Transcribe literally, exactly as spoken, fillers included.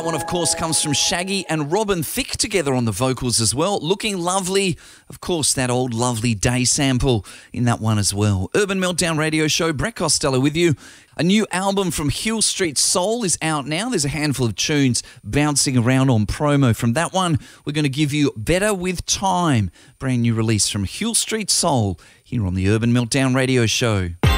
That one, of course, comes from Shaggy and Robin Thicke together on the vocals as well. Looking Lovely. Of course, that old Lovely Day sample in that one as well. Urban Meltdown Radio Show. Brett Costello with you. A new album from Hill Street Soul is out now. There's a handful of tunes bouncing around on promo. From that one, we're going to give you Better With Time. Brand new release from Hill Street Soul here on the Urban Meltdown Radio Show.